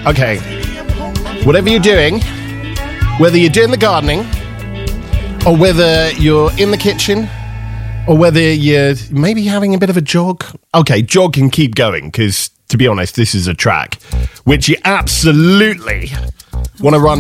Okay. Whatever you're doing, whether you're doing the gardening, or whether you're in the kitchen, or whether you're maybe having a bit of a jog. Okay, jog and keep going, because, to be honest, this is a track which you absolutely want to run